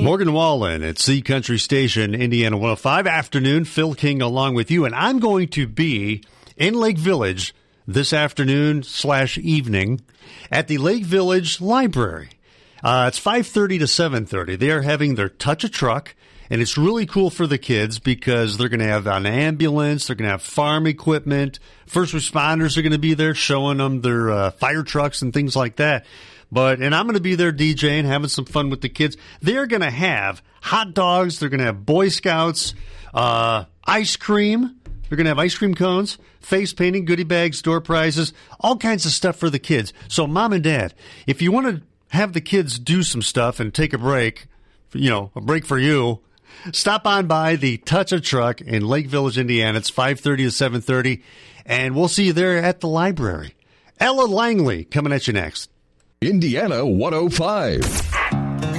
Morgan Wallen at Sea Country Station, Indiana 105. Afternoon, Phil King along with you. And I'm going to be in Lake Village this afternoon/evening at the Lake Village Library. It's 5:30 to 7:30. They are having their Touch a Truck, and it's really cool for the kids because they're going to have an ambulance, they're going to have farm equipment, first responders are going to be there showing them their fire trucks and things like that. And I'm going to be there DJing, having some fun with the kids. They're going to have hot dogs. They're going to have Boy Scouts, ice cream. They're going to have ice cream cones, face painting, goodie bags, door prizes, all kinds of stuff for the kids. So, Mom and Dad, if you want to have the kids do some stuff and take a break, a break for you, stop on by the Touch a Truck in Lake Village, Indiana. It's 5:30 to 7:30, and we'll see you there at the library. Ella Langley coming at you next. Indiana 105.